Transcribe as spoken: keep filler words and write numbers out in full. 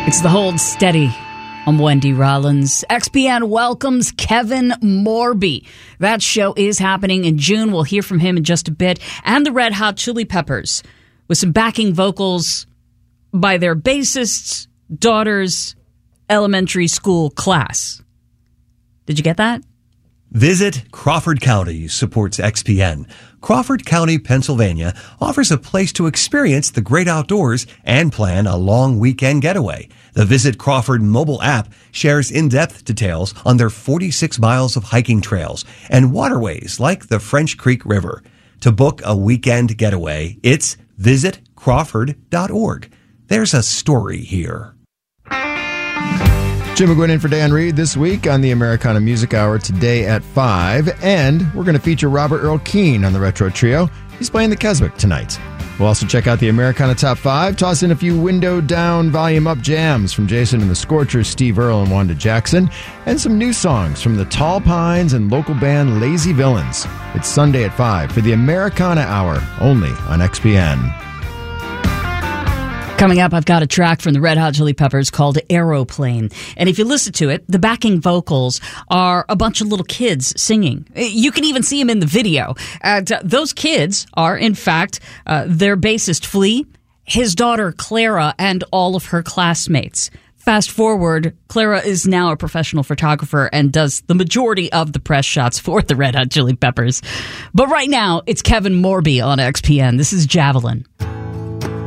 It's the Hold Steady. I'm Wendy Rollins. X P N welcomes Kevin Morby. That show is happening in June. We'll hear from him in just a bit. And the Red Hot Chili Peppers with some backing vocals by their bassist's daughter's elementary school class. Did you get that? Visit Crawford County supports X P N. Crawford County, Pennsylvania offers a place to experience the great outdoors and plan a long weekend getaway. The Visit Crawford mobile app shares in-depth details on their forty-six miles of hiking trails and waterways like the French Creek River. To book a weekend getaway, it's visit crawford dot org. There's a story here. Jim McGuinn in for Dan Reed this week on the Americana Music Hour today at five. And we're going to feature Robert Earl Keen on the Retro Trio. He's playing the Keswick tonight. We'll also check out the Americana Top five, toss in a few window down, volume up jams from Jason and the Scorchers, Steve Earle and Wanda Jackson, and some new songs from the Tall Pines and local band Lazy Villains. It's Sunday at five for the Americana Hour, only on X P N. Coming up, I've got a track from the Red Hot Chili Peppers called Aeroplane. And if you listen to it, the backing vocals are a bunch of little kids singing. You can even see them in the video. And uh, those kids are, in fact, uh, their bassist, Flea, his daughter, Clara, and all of her classmates. Fast forward, Clara is now a professional photographer and does the majority of the press shots for the Red Hot Chili Peppers. But right now, it's Kevin Morby on X P N. This is Javelin.